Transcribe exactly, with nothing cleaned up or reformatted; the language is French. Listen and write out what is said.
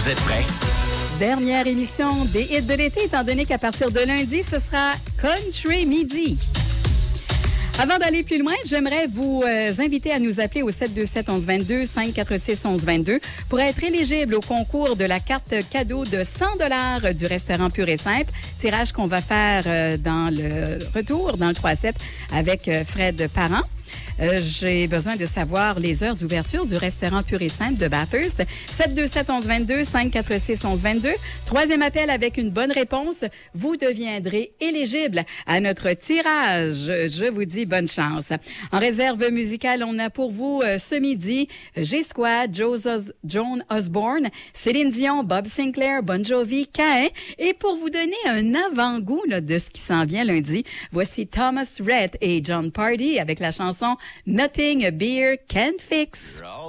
Vous êtes prêts? Dernière émission des hits de l'été, étant donné qu'à partir de lundi, ce sera Country Midi. Avant d'aller plus loin, j'aimerais vous euh, inviter à nous appeler au sept deux sept, onze vingt-deux, cinq quatre six, onze vingt-deux pour être éligible au concours de la carte cadeau de cent dollars du restaurant Pur et Simple. Tirage qu'on va faire euh, dans le retour, dans le trois sept, avec euh, Fred Parent. Euh, j'ai besoin de savoir les heures d'ouverture du restaurant Pur et Simple de Bathurst. sept deux sept, onze vingt-deux, cinq quatre six, onze vingt-deux. Troisième appel avec une bonne réponse. Vous deviendrez éligible à notre tirage. Je vous dis bonne chance. En réserve musicale, on a pour vous euh, ce midi G-Squad, Os- Joan Osborne, Céline Dion, Bob Sinclair, Bon Jovi, Caïn. Et pour vous donner un avant-goût là, de ce qui s'en vient lundi, voici Thomas Rhett et John Pardy avec la chanson Nothing a Beer Can Fix.